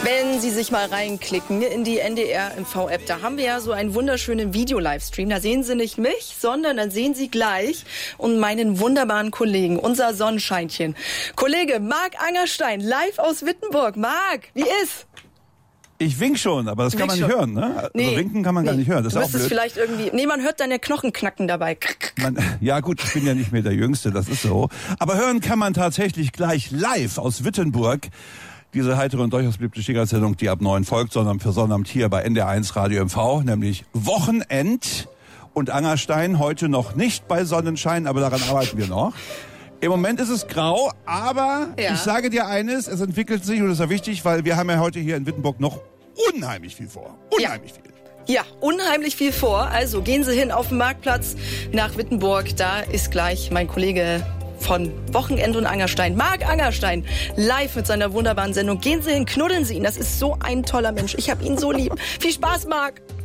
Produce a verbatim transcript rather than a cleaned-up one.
Wenn Sie sich mal reinklicken in die N D R M V-App, da haben wir ja so einen wunderschönen Video-Livestream. Da sehen Sie nicht mich, sondern dann sehen Sie gleich und meinen wunderbaren Kollegen, unser Sonnenscheinchen. Kollege Marc Angerstein, live aus Wittenburg. Marc, wie ist? Ich wink schon, aber das kann man nicht hören, ne? Also nee, winken kann man nee. gar nicht hören. Das du ist auch blöd. Es vielleicht irgendwie. Nee, man hört deine Knochen knacken dabei. Man, ja gut, ich bin ja nicht mehr der Jüngste, das ist so. Aber hören kann man tatsächlich gleich live aus Wittenburg. Diese heitere und durchaus beliebte Schicksalssendung, die ab neun folgt, sondern für Sonnabend hier bei N D R eins Radio M V, nämlich Wochenend und Angerstein. Heute noch nicht bei Sonnenschein, aber daran arbeiten wir noch. Im Moment ist es grau, aber ja. Ich sage dir eines, es entwickelt sich und das ist ja wichtig, weil wir haben ja heute hier in Wittenburg noch unheimlich viel vor. Unheimlich ja. viel. Ja, unheimlich viel vor. Also gehen Sie hin auf den Marktplatz nach Wittenburg. Da ist gleich mein Kollege von Wochenend und Angerstein, Marc Angerstein, live mit seiner wunderbaren Sendung. Gehen Sie hin, knuddeln Sie ihn. Das ist so ein toller Mensch. Ich habe ihn so lieb. Viel Spaß, Marc.